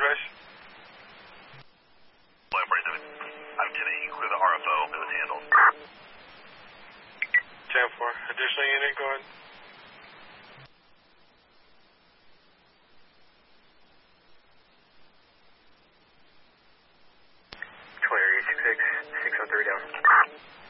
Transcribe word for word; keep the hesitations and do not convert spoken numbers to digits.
advice? I'm getting with the R F O. It was handled. ten four. Additional unit, go ahead.